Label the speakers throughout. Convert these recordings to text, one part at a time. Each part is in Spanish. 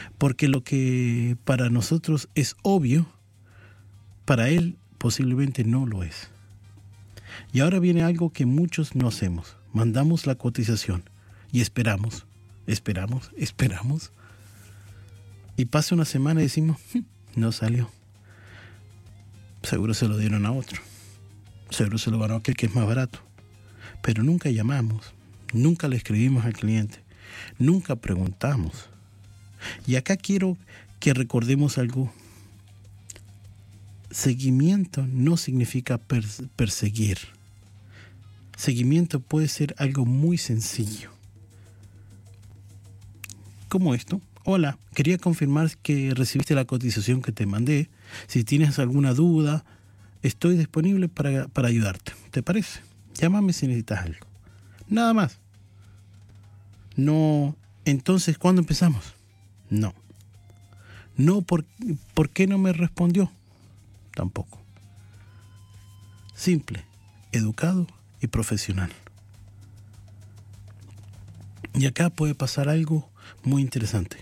Speaker 1: Porque lo que para nosotros es obvio, para él posiblemente no lo es. Y ahora viene algo que muchos no hacemos. Mandamos la cotización y esperamos. Y pasa una semana y decimos, no salió. Seguro se lo dieron a otro. Seguro se lo ganó a aquel que es más barato. Pero nunca llamamos, nunca le escribimos al cliente, nunca preguntamos. Y acá quiero que recordemos algo. Seguimiento no significa perseguir. Seguimiento puede ser algo muy sencillo. Como esto. Hola, quería confirmar que recibiste la cotización que te mandé. Si tienes alguna duda, estoy disponible para ayudarte. ¿Te parece? Llámame si necesitas algo. Nada más. No. Entonces, ¿cuándo empezamos? No. No, ¿por qué no me respondió? Tampoco. Simple, educado y profesional. Y acá puede pasar algo muy interesante.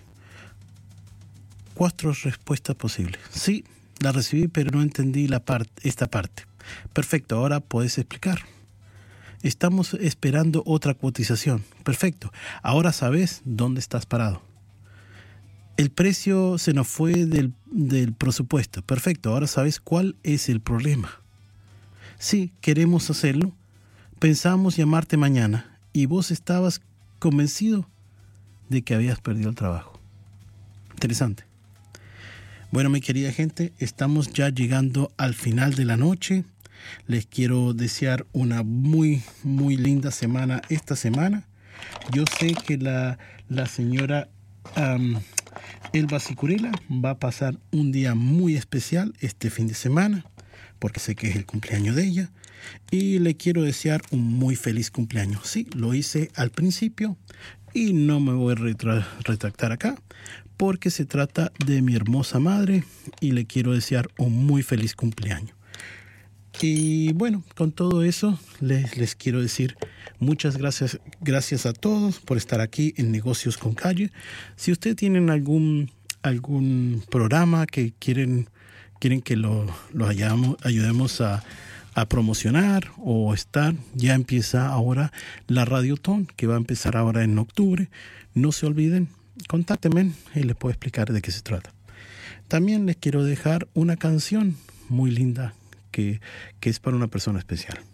Speaker 1: 4 respuestas posibles. Sí, la recibí, pero no entendí esta parte. Perfecto, ahora puedes explicar. Estamos esperando otra cotización. Perfecto, ahora sabes dónde estás parado. El precio se nos fue del presupuesto. Perfecto, ahora sabes cuál es el problema. Sí, queremos hacerlo. Pensábamos llamarte mañana y vos estabas convencido de que habías perdido el trabajo. Interesante. Bueno, mi querida gente, estamos ya llegando al final de la noche. Les quiero desear una muy, muy linda semana esta semana. Yo sé que la señora Elba Sicurela va a pasar un día muy especial este fin de semana, porque sé que es el cumpleaños de ella. Y le quiero desear un muy feliz cumpleaños. Sí, lo hice al principio y no me voy a retractar acá, porque se trata de mi hermosa madre y le quiero desear un muy feliz cumpleaños. Y bueno, con todo eso les quiero decir muchas gracias a todos por estar aquí en Negocios con Calle. Si ustedes tienen algún programa que quieren que lo ayudemos a promocionar o estar, ya empieza ahora la Radiotón, que va a empezar ahora en octubre. No se olviden, contáctenme y les puedo explicar de qué se trata. También les quiero dejar una canción muy linda que es para una persona especial.